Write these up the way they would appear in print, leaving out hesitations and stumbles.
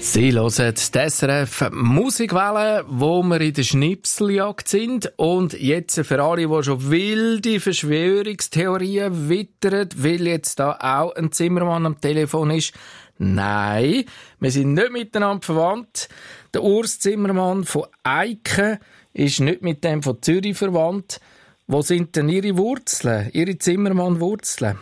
Sie hören die SRF Musikwelle, wo wir in der Schnipseljagd sind. Und jetzt für alle, die schon wilde Verschwörungstheorien wittern, weil jetzt da auch ein Zimmermann am Telefon ist. Nein, wir sind nicht miteinander verwandt. Der Urs Zimmermann von Eiken ist nicht mit dem von Zürich verwandt. Wo sind denn Ihre Wurzeln, Ihre Zimmermann-Wurzeln?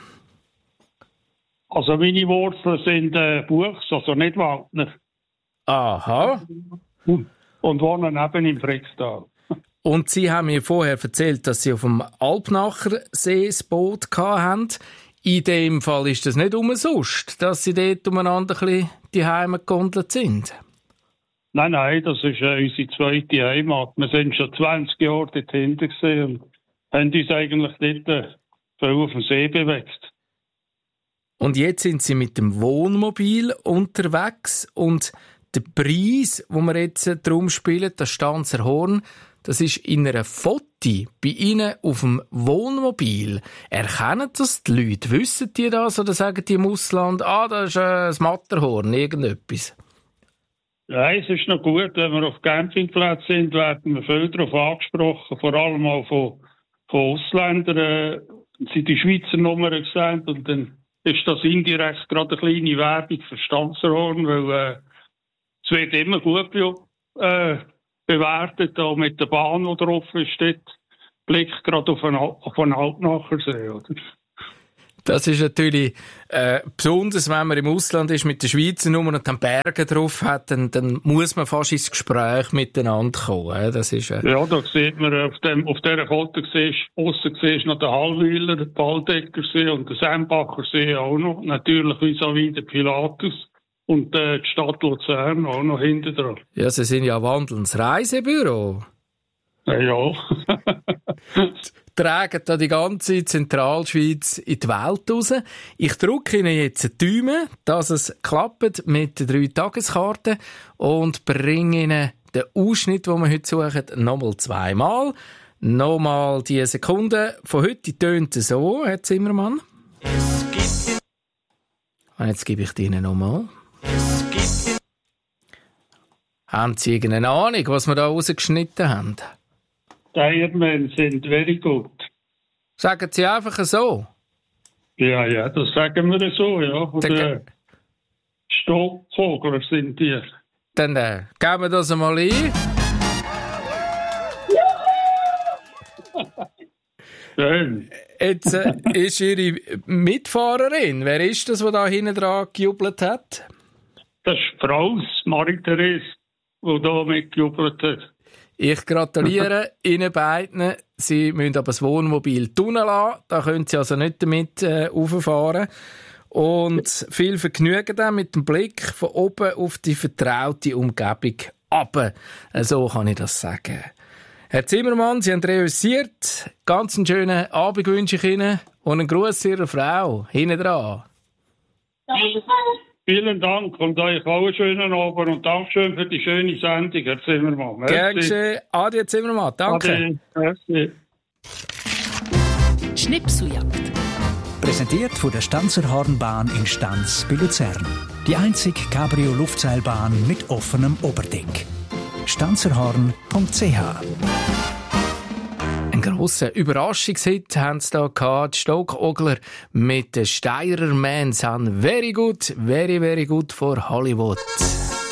Also meine Wurzeln sind Buchs, also nicht Waldner. Aha. Und wohnen eben im Frickstal. Und Sie haben mir vorher erzählt, dass Sie auf dem Alpnacher See das Boot hatten. In dem Fall ist das nicht umsonst, dass Sie dort umeinander ein bisschen die Heime gegondelt sind. Nein, das ist unsere zweite Heimat. Wir sind schon 20 Jahre dort hinten und haben uns eigentlich nicht viel auf dem See bewegt. Und jetzt sind Sie mit dem Wohnmobil unterwegs und der Preis, wo wir jetzt drum spielen, das Stanzer Horn, das ist in einer Foti bei Ihnen auf dem Wohnmobil. Erkennen das die Leute? Wissen die das oder sagen die im Ausland, das ist das Matterhorn, irgendetwas? Ja, es ist noch gut, wenn wir auf Campingplätzen sind, werden wir viel darauf angesprochen, vor allem auch von Ausländern, sie die Schweizer Nummer gesehen und dann ist das indirekt gerade eine kleine Werbung für Stanzerhorn, weil es wird immer gut bewertet, auch mit der Bahn, die drauf ist, dort Blick gerade auf einen Alpnacher See, oder? Das ist natürlich besonders, wenn man im Ausland ist mit der Schweizer Nummer und dann Berge drauf hat, dann muss man fast ins Gespräch miteinander kommen. Das ist, Ja, da sieht man auf dieser Foto aussen siehst noch den Hallwiler, den Waldecker See und den Sembacher See auch noch. Natürlich vis-à-vis der Pilatus und die Stadt Luzern auch noch hinten dran. Ja, Sie sind ja wandelndes Reisebüro. Ja. Tragen da die ganze Zentralschweiz in die Welt raus. Ich drücke Ihnen jetzt die Daumen, dass es klappt mit der 3-Tageskarte und bringe Ihnen den Ausschnitt, den wir heute suchen, nochmal zweimal. Nochmal die Sekunden von heute, die tönt so, Herr Zimmermann. Und jetzt gebe ich Ihnen nochmal. Haben Sie irgendeine Ahnung, was wir da rausgeschnitten haben? Die Ironman sind very good. Sagen Sie einfach so? Ja, das sagen wir so, ja. Oder Stockvogler sind die. Dann geben wir das einmal ein. Schön. Jetzt ist Ihre Mitfahrerin. Wer ist das, der da hinten dran gejubelt hat? Das ist Frau Marie-Therese, die da mitgejubelt hat. Ich gratuliere Ihnen beiden. Sie müssen aber das Wohnmobil tunen lassen. Da können Sie also nicht damit rauffahren. Und viel Vergnügen dann mit dem Blick von oben auf die vertraute Umgebung. Aber so kann ich das sagen. Herr Zimmermann, Sie haben reüssiert. Ganz einen schönen Abend wünsche ich Ihnen. Und einen Gruß Ihrer Frau. Hinten dran. Vielen Dank und euch auch einen schönen Abend und Dankeschön für die schöne Sendung, Herr Zimmermann. Gern geschehen. Adi, Zimmermann. Danke. Merci. Schnipseljagd. Präsentiert von der Stanzer Hornbahn in Stanz bei Luzern. Die einzige Cabrio-Luftseilbahn mit offenem Oberdeck. stanzerhorn.ch. Ein grosser Überraschungshit haben sie da gehabt. Die Stockogler mit den Steirer Mans haben very good for Hollywood.